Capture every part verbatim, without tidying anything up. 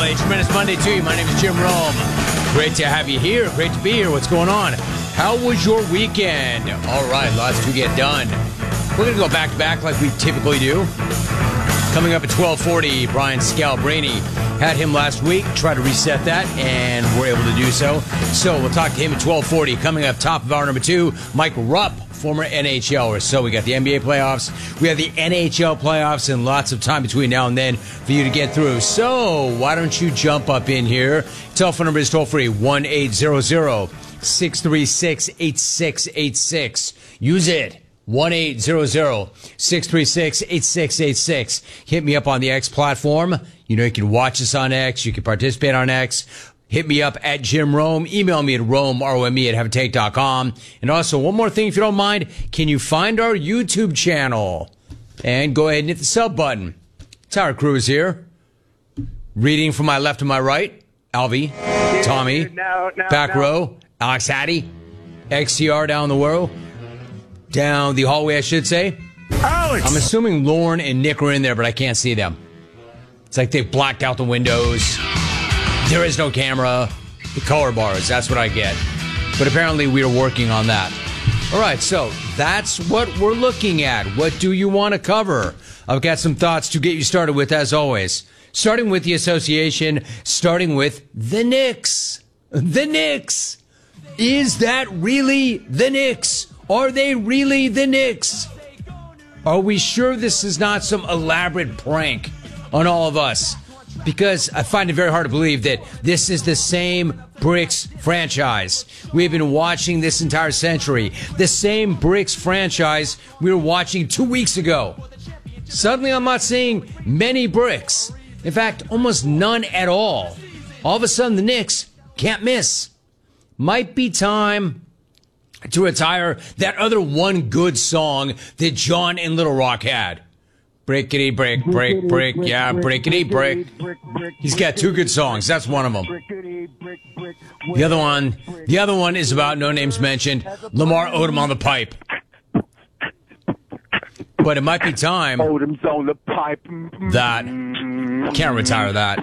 A tremendous Monday to you. My name is Jim Rome. Great to have you here. Great to be here. What's going on? How was your weekend? All right, lots to get done. We're going to go back to back like we typically do. Coming up at twelve forty, Brian Scalabrine. Had him last week. Try to reset that, and we're able to do so. So we'll talk to him at twelve forty. Coming up top of hour number two, Mike Rupp, former N H L er. So we got the N B A playoffs, we have the N H L playoffs, and lots of time between now and then for you to get through. So why don't you jump up in here? Telephone number is toll free, one eight hundred, six three six, eight six eight six. Use it. one eight hundred, six three six, eight six eight six. Hit me up on the X platform. You know, you can watch us on X. You can participate on X. Hit me up at Jim Rome. Email me at Rome, R O M E, at have a take dot com. And also, one more thing, if you don't mind, can you find our YouTube channel? And go ahead and hit the sub button. Tyler Cruz here. Reading from my left to my right, Alvy, Tommy, no, no, back no. row, Alex Hattie, X T R down the row. Down the hallway, I should say. Alex! I'm assuming Lauren and Nick are in there, but I can't see them. It's like they've blacked out the windows. There is no camera. The color bars, that's what I get. But apparently we are working on that. All right, so that's what we're looking at. What do you want to cover? I've got some thoughts to get you started with, as always. Starting with the association, starting with the Knicks. The Knicks. Is that really the Knicks? Are they really the Knicks? Are we sure this is not some elaborate prank on all of us? Because I find it very hard to believe that this is the same Bricks franchise we've been watching this entire century. The same Bricks franchise we were watching two weeks ago. Suddenly I'm not seeing many Bricks. In fact, almost none at all. All of a sudden the Knicks can't miss. Might be time to retire that other one good song that John and Little Rock had. Brickety brick, brick, brick, yeah, brickety brick. He's got two good songs. That's one of them. The other one, the other one is about, no names mentioned, Lamar Odom on the pipe. But it might be time Odom's on the pipe. that, can't retire that.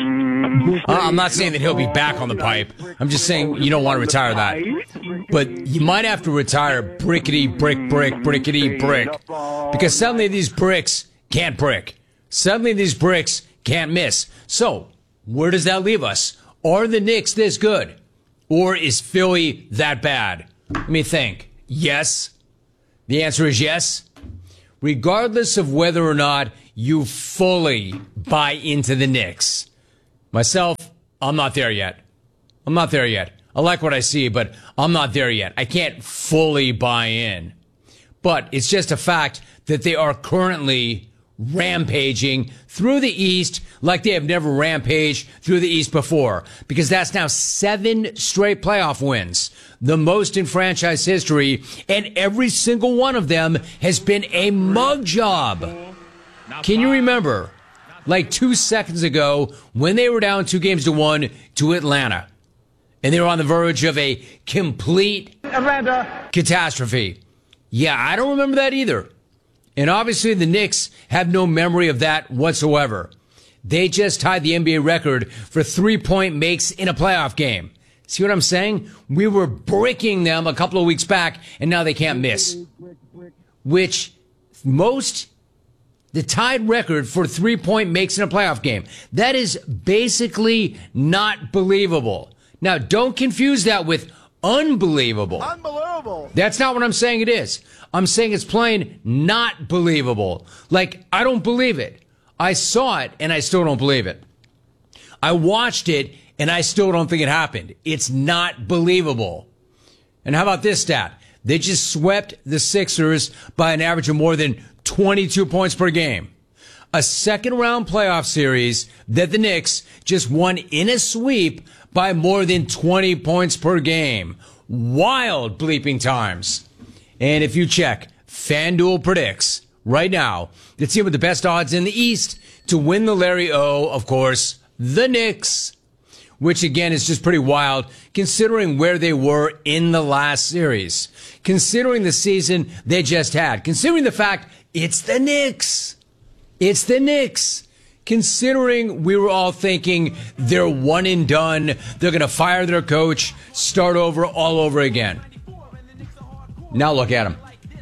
I'm not saying that he'll be back on the pipe. I'm just saying you don't want to retire that. But you might have to retire brickety, brick, brick, brickety, brick. Because suddenly these bricks can't brick. Suddenly these bricks can't miss. So, where does that leave us? Are the Knicks this good? Or is Philly that bad? Let me think. Yes. The answer is yes. Regardless of whether or not you fully buy into the Knicks. Myself, I'm not there yet. I'm not there yet. I like what I see, but I'm not there yet. I can't fully buy in. But it's just a fact that they are currently rampaging through the East like they have never rampaged through the East before. Because that's now seven straight playoff wins. The most in franchise history. And every single one of them has been a mug job. Can you remember, like two seconds ago, when they were down two games to one to Atlanta? And they were on the verge of a complete Atlanta catastrophe. Yeah, I don't remember that either. And obviously the Knicks have no memory of that whatsoever. They just tied the N B A record for three-point makes in a playoff game. See what I'm saying? We were bricking them a couple of weeks back, and now they can't miss. Which most, the tied record for three-point makes in a playoff game. That is basically not believable. Now, don't confuse that with unbelievable. Unbelievable. That's not what I'm saying it is. I'm saying it's plain not believable. Like, I don't believe it. I saw it, and I still don't believe it. I watched it, and I still don't think it happened. It's not believable. And how about this stat? They just swept the Sixers by an average of more than twenty-two points per game. A second-round playoff series that the Knicks just won in a sweep by more than twenty points per game. Wild bleeping times. And if you check, FanDuel predicts right now the team with the best odds in the East to win the Larry O, of course, the Knicks. Which, again, is just pretty wild considering where they were in the last series. Considering the season they just had. Considering the fact it's the Knicks. It's the Knicks. Considering we were all thinking they're one and done, they're going to fire their coach, start over all over again. Now look at them.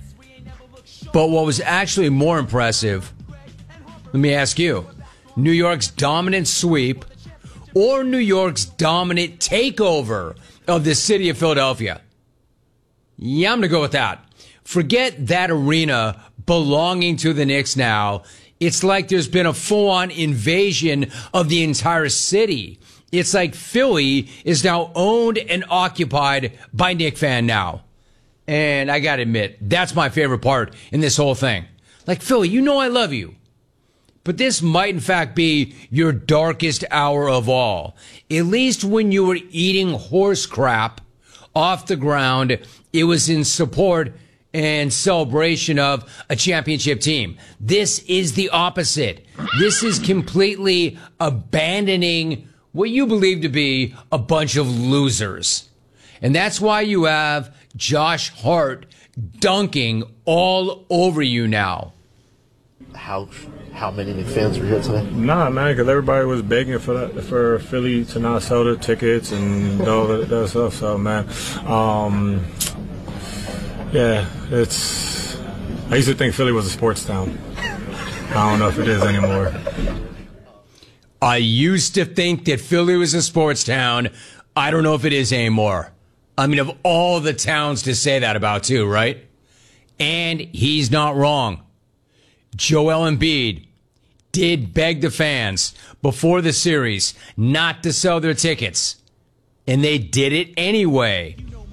But what was actually more impressive, let me ask you, New York's dominant sweep or New York's dominant takeover of the city of Philadelphia? Yeah, I'm going to go with that. Forget that arena belonging to the Knicks now. It's like there's been a full-on invasion of the entire city. It's like Philly is now owned and occupied by Knick fan now. And I got to admit, that's my favorite part in this whole thing. Like, Philly, you know I love you. But this might, in fact, be your darkest hour of all. At least when you were eating horse crap off the ground, it was in support and celebration of a championship team. This is the opposite. This is completely abandoning what you believe to be a bunch of losers. And that's why you have Josh Hart dunking all over you now. How how many Knicks fans were here today? Nah, man, because everybody was begging for that, for Philly to not sell their tickets and all that, that stuff. So, man, um, yeah, it's. I used to think Philly was a sports town. I don't know if it is anymore. I used to think that Philly was a sports town. I don't know if it is anymore. I mean, of all the towns to say that about, too, right? And he's not wrong. Joel Embiid did beg the fans before the series not to sell their tickets. And they did it anyway.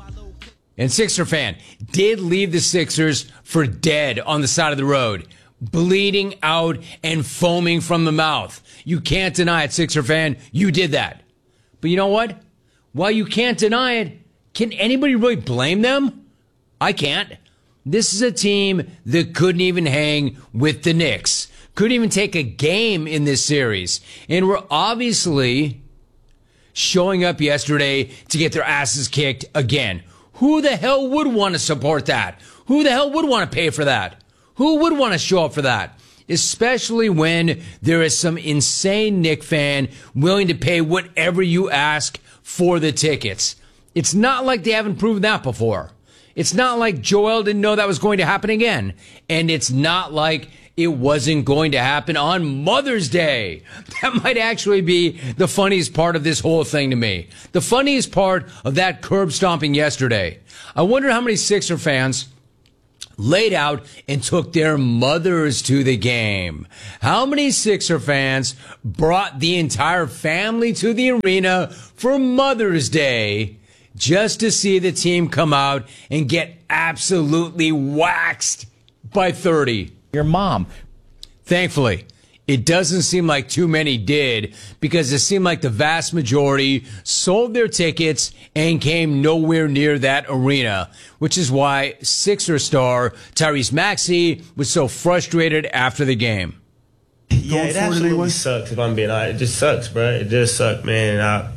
And Sixer fan did leave the Sixers for dead on the side of the road, bleeding out and foaming from the mouth. You can't deny it, Sixer fan. You did that. But you know what? While you can't deny it, can anybody really blame them? I can't. This is a team that couldn't even hang with the Knicks. Couldn't even take a game in this series. And were obviously showing up yesterday to get their asses kicked again. Who the hell would want to support that? Who the hell would want to pay for that? Who would want to show up for that? Especially when there is some insane Knicks fan willing to pay whatever you ask for the tickets. It's not like they haven't proven that before. It's not like Joel didn't know that was going to happen again. And it's not like it wasn't going to happen on Mother's Day. That might actually be the funniest part of this whole thing to me. The funniest part of that curb stomping yesterday. I wonder how many Sixer fans laid out and took their mothers to the game. How many Sixer fans brought the entire family to the arena for Mother's Day just to see the team come out and get absolutely waxed by thirty? Your mom. Thankfully, it doesn't seem like too many did, because it seemed like the vast majority sold their tickets and came nowhere near that arena, which is why Sixer star Tyrese Maxey was so frustrated after the game. Yeah, it absolutely sucks, if I'm being honest. It just sucks, bro. It just sucks, man. I,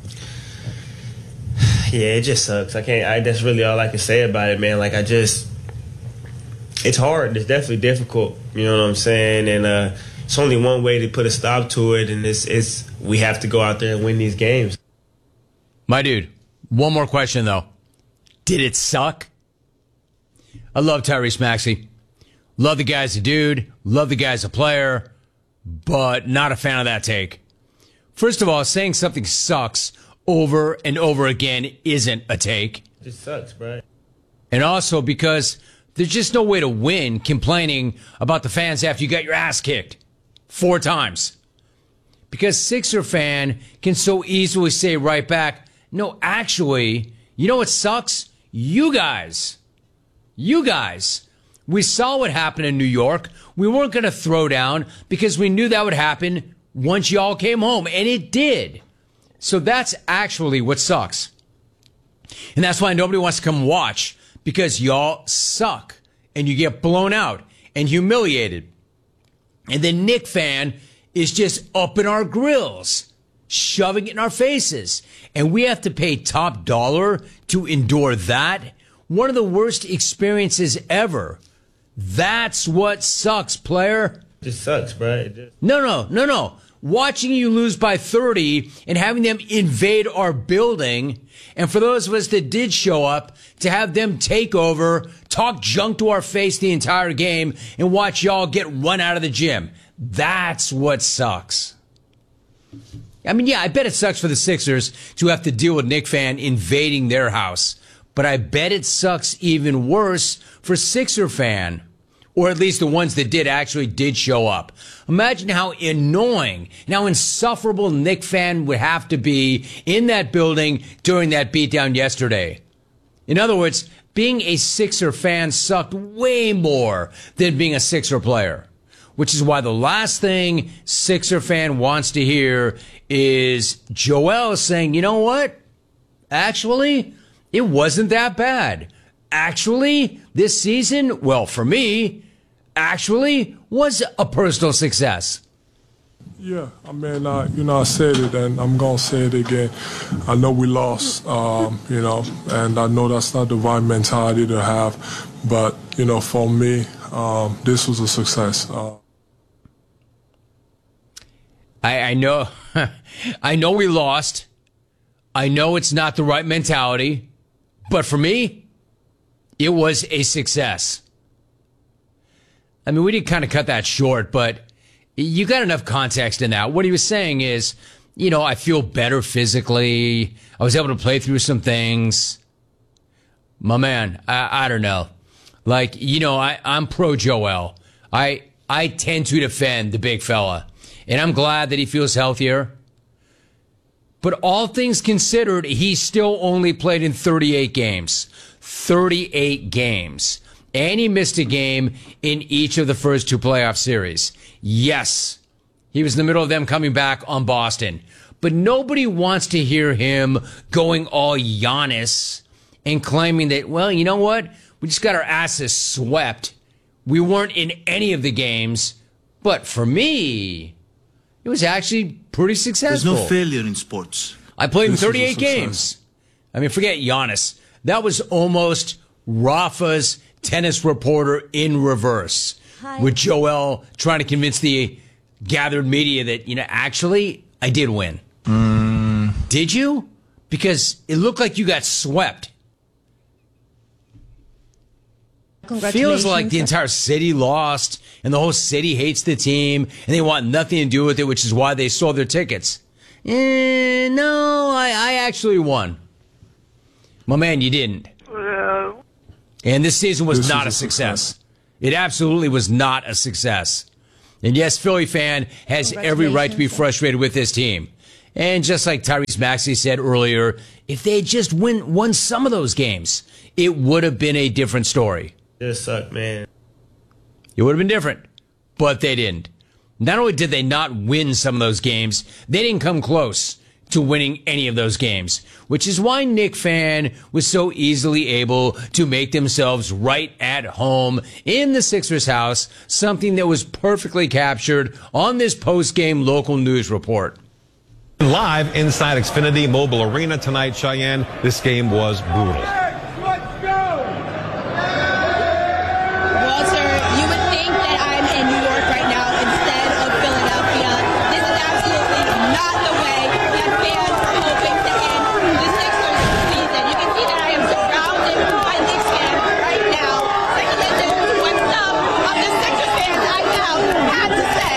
yeah, it just sucks. I can't. I, that's really all I can say about it, man. Like, I just, it's hard. It's definitely difficult. You know what I'm saying? And uh, it's only one way to put a stop to it, and it's it's we have to go out there and win these games. My dude, one more question though. Did it suck? I love Tyrese Maxey. Love the guy's a dude. Love the guy's a player. But not a fan of that take. First of all, saying something sucks over and over again isn't a take. It just sucks, bro. And also because there's just no way to win complaining about the fans after you got your ass kicked four times. Because Sixer fan can so easily say right back, no, actually, you know what sucks? You guys. You guys. We saw what happened in New York. We weren't going to throw down because we knew that would happen once y'all came home. And it did. So that's actually what sucks. And that's why nobody wants to come watch, because y'all suck and you get blown out and humiliated. And the Knicks fan is just up in our grills, shoving it in our faces. And we have to pay top dollar to endure that. One of the worst experiences ever. That's what sucks, player. It just sucks, bro. It just- No, no, no, no. Watching you lose by thirty and having them invade our building, and for those of us that did show up, to have them take over, talk junk to our face the entire game, and watch y'all get run out of the gym. That's what sucks. I mean, yeah, I bet it sucks for the Sixers to have to deal with Knick fan invading their house, but I bet it sucks even worse for Sixer fan. Or at least the ones that did actually did show up. Imagine how annoying and how insufferable Knick fan would have to be in that building during that beatdown yesterday. In other words, being a Sixer fan sucked way more than being a Sixer player. Which is why the last thing Sixer fan wants to hear is Joel saying, you know what? Actually, it wasn't that bad. Actually, this season, well, for me, actually was a personal success. Yeah, I mean, uh, you know, I said it, and I'm going to say it again. I know we lost, um, you know, and I know that's not the right mentality to have. But, you know, for me, um, this was a success. Uh, I, I know, I know we lost. I know it's not the right mentality. But for me, it was a success. I mean, we did kind of cut that short, but you got enough context in that. What he was saying is, you know, I feel better physically. I was able to play through some things. My man, I, I don't know. Like, you know, I, I'm pro Joel. I, I tend to defend the big fella. And I'm glad that he feels healthier. But all things considered, he still only played in thirty-eight games. thirty-eight games. And he missed a game in each of the first two playoff series. Yes, he was in the middle of them coming back on Boston. But nobody wants to hear him going all Giannis and claiming that, well, you know what? We just got our asses swept. We weren't in any of the games. But for me, it was actually pretty successful. There's no failure in sports. I played This in was a thirty-eight success. games. I mean, forget Giannis. That was almost Rafa's tennis reporter in reverse. Hi. With Joel trying to convince the gathered media that, you know, actually, I did win. Mm. Did you? Because it looked like you got swept. Feels like the entire city lost and the whole city hates the team and they want nothing to do with it, which is why they sold their tickets. Eh, no, I, I actually won. My man, you didn't. And this season was This not a is a success. success. It absolutely was not a success. And yes, Philly fan has every right to be frustrated with this team. And just like Tyrese Maxey said earlier, if they had just win, won some of those games, it would have been a different story. It just sucked, man. It would have been different, but they didn't. Not only did they not win some of those games, they didn't come close to winning any of those games, which is why Knick fan was so easily able to make themselves right at home in the Sixers house, something that was perfectly captured on this post-game local news report. Live inside Xfinity Mobile Arena tonight, Cheyenne, this game was brutal. Walter, you would think that I'm in New York right now instead of Philadelphia. This is absolutely not the way that fans are hoping to end the Sixers season. You can see that I am surrounded by Knicks fans right now. Take a listen to what some of the Sixers fans I know had to say.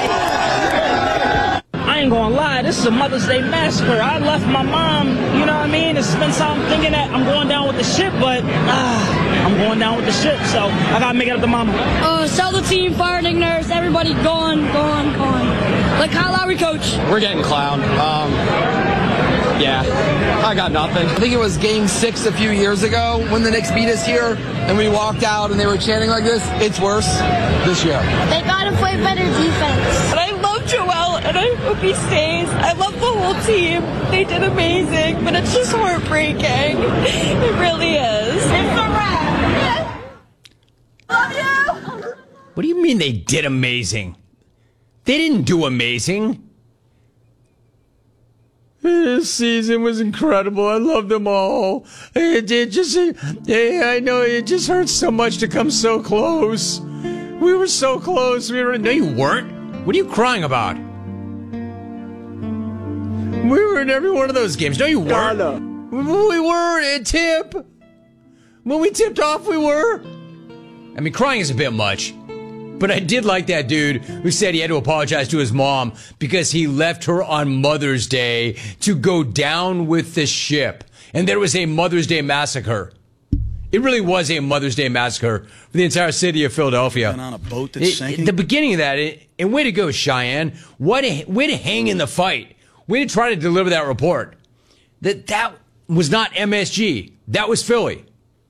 I ain't gonna lie, this is a Mother's Day massacre. I left my mom, you know what I mean? It's been something thinking that I'm going down with the ship, but ah, I'm going down with the ship, so I gotta make it up to mama. Uh, sell the team, fire Nick Nurse, everybody gone, gone, gone. Like Kyle Lowry, coach. We're getting clowned. Um, yeah, I got nothing. I think it was game six a few years ago when the Knicks beat us here, and we walked out and they were chanting like this. It's worse this year. They gotta play better defense. And I love Joel, and I hope he stays. I love the whole team. They did amazing, but it's just heartbreaking. It really is. It's a wrap. Love you! What do you mean they did amazing? They didn't do amazing. This season was incredible. I love them all. It, it just, it, I know it just hurts so much to come so close. We were so close. We were. No, you weren't. What are you crying about? We were in every one of those games. No, you weren't. Ghana. We were at tip. When we tipped off, we were. I mean, crying is a bit much. But I did like that dude who said he had to apologize to his mom because he left her on Mother's Day to go down with the ship. And there was a Mother's Day massacre. It really was a Mother's Day massacre for the entire city of Philadelphia. On a boat that's It- sinking? the beginning of that, it, and way to go, Cheyenne. Way to, way to hang in the fight. Way to try to deliver that report. That that was not M S G. That was Philly.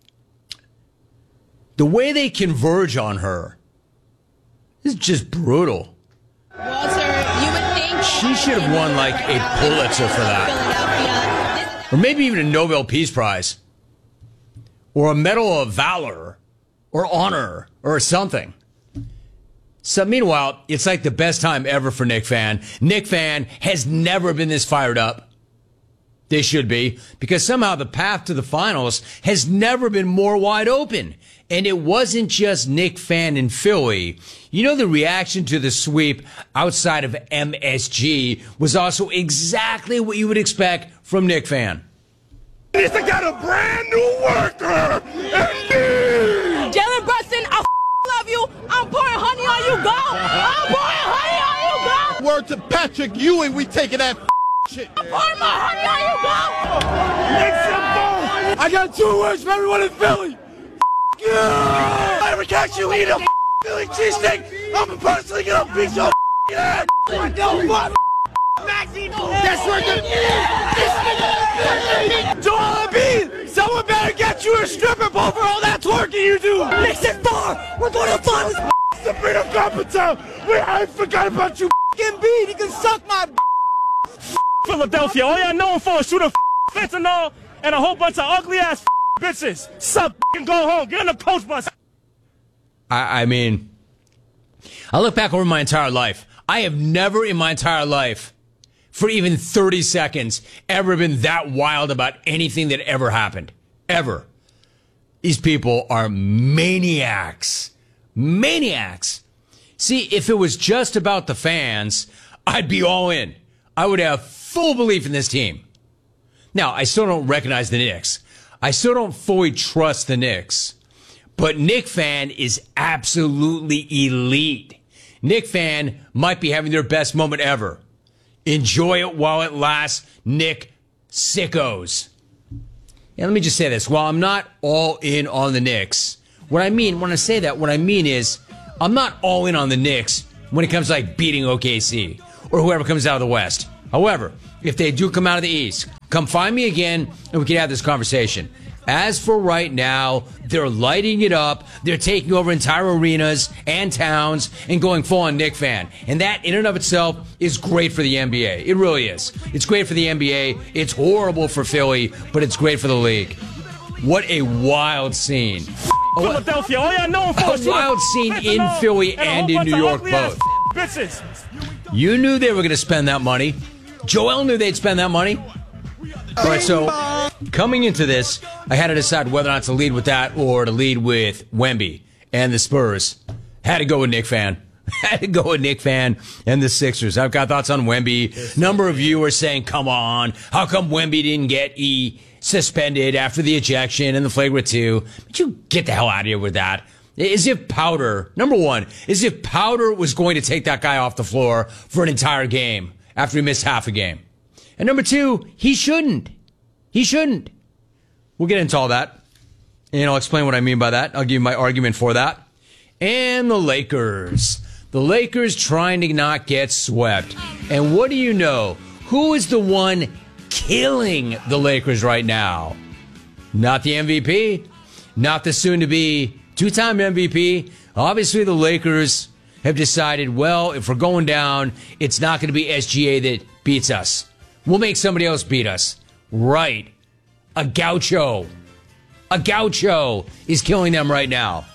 The way they converge on her is just brutal. Walter, you would think She should have won like a Pulitzer for that. Or maybe even a Nobel Peace Prize. Or a Medal of Valor. Or Honor. Or something. So meanwhile, it's like the best time ever for Knick Fan. Knick Fan has never been this fired up. They should be, because somehow the path to the finals has never been more wide open. And it wasn't just Knick Fan in Philly. You know, the reaction to the sweep outside of M S G was also exactly what you would expect from Knick Fan. He's got a brand new worker. M B. Jalen Brunson, I f- love you. I'm pouring honey on you, go. I'm pouring honey on you, go. Word to Patrick Ewing, we taking that shit. I'm pouring my honey on you, go. I got two words for everyone in Philly. Yeah. If I ever catch you eating a Philly cheesesteak, I'm personally gonna beat your ass. I don't want That's what the Joel Embiid, someone better get you a stripper pole for all that twerking you do. Makes it far. We're going to find this Sabrina Carpenter. We I forgot about you. Embiid. He can suck my Philadelphia, all y'all known for is shooting fentanyl and a whole bunch of ugly ass bitches. Sup and go home. Get in the coach bus. I, I mean, I look back over my entire life. I have never in my entire life, for even thirty seconds, ever been that wild about anything that ever happened. Ever. These people are maniacs. Maniacs. See, if it was just about the fans, I'd be all in. I would have full belief in this team. Now, I still don't recognize the Knicks. I still don't fully trust the Knicks. But Knick Fan is absolutely elite. Knick Fan might be having their best moment ever. Enjoy it while it lasts, Knick sickos. And let me just say this. While I'm not all in on the Knicks, what I mean, when I say that, what I mean is I'm not all in on the Knicks when it comes to like beating O K C or whoever comes out of the West. However, if they do come out of the East, come find me again and we can have this conversation. As for right now, they're lighting it up. They're taking over entire arenas and towns and going full on Knick Fan. And that in and of itself is great for the N B A. It really is. It's great for the N B A. It's horrible for Philly, but it's great for the league. What a wild scene. Philadelphia, all y'all known for A is wild scene in fentanyl Philly a and whole in bunch New of York ugly ass both. Bitches. You knew they were going to spend that money. Joel knew they'd spend that money. All right, so coming into this, I had to decide whether or not to lead with that or to lead with Wemby and the Spurs. Had to go with Knick Fan. Had to go with Knick Fan and the Sixers. I've got thoughts on Wemby. Number of you are saying, come on, how come Wemby didn't get E suspended after the ejection and the flagrant two? But you get the hell out of here with that. As if Powder, number one, as if Powder was going to take that guy off the floor for an entire game after he missed half a game. And number two, he shouldn't. He shouldn't. We'll get into all that. And I'll explain what I mean by that. I'll give you my argument for that. And the Lakers. The Lakers trying to not get swept. And what do you know? Who is the one killing the Lakers right now? Not the M V P. Not the soon-to-be two-time M V P. Obviously, the Lakers have decided, well, if we're going down, it's not going to be S G A that beats us. We'll make somebody else beat us. Right. A gaucho. A gaucho is killing them right now.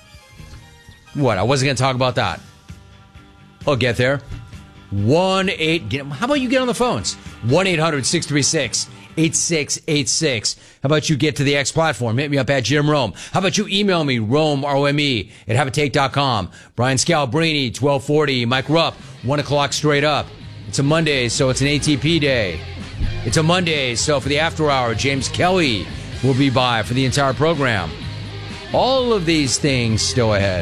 What? I wasn't going to talk about that. I'll get there. one eight How about you get on the phones? one eight hundred six three six eight six eight six. How about you get to the X platform? Hit me up at Jim Rome. How about you email me, Rome, R O M E, at habitate dot com. Brian Scalabrine, twelve forty. Mike Rupp, one o'clock straight up. It's a Monday, so it's an A T P day. It's a Monday, so for the after hour, James Kelly will be by for the entire program. All of these things still ahead.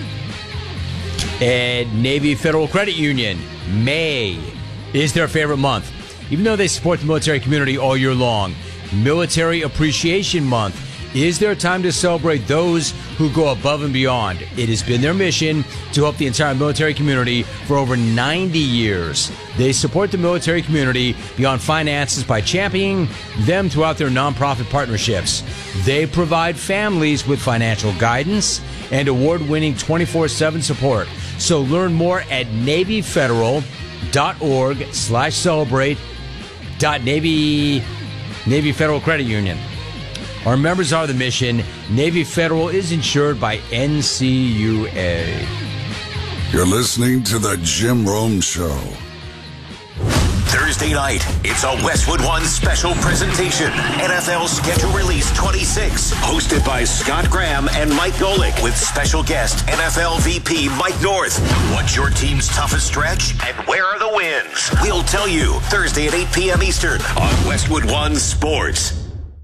And Navy Federal Credit Union, May is their favorite month. Even though they support the military community all year long, Military Appreciation Month is their time to celebrate those who go above and beyond. It has been their mission to help the entire military community for over ninety years. They support the military community beyond finances by championing them throughout their nonprofit partnerships. They provide families with financial guidance and award-winning twenty-four seven support. So learn more at NavyFederal.org slash celebrate dot Navy, Navy Federal Credit Union. Our members are the mission. Navy Federal is insured by N C U A. You're listening to The Jim Rome Show. Thursday night, it's a Westwood One special presentation. N F L Schedule Release twenty-six, hosted by Scott Graham and Mike Golick, with special guest N F L V P Mike North. What's your team's toughest stretch, and where are the wins? We'll tell you Thursday at eight p.m. Eastern on Westwood One Sports.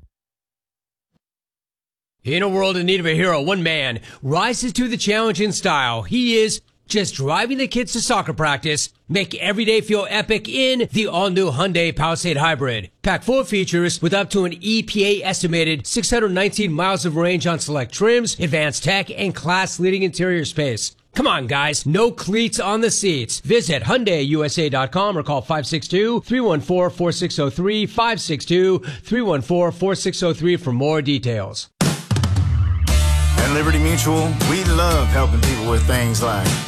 In a world in need of a hero, one man rises to the challenge in style. He is just driving the kids to soccer practice. Make every day feel epic in the all-new Hyundai Palisade Hybrid. Packed full of features with up to an E P A-estimated six hundred nineteen miles of range on select trims, advanced tech, and class-leading interior space. Come on, guys. No cleats on the seats. Visit Hyundai U S A dot com or call five six two, three one four, four six zero three, five six two, three one four, four six zero three for more details. At Liberty Mutual, we love helping people with things like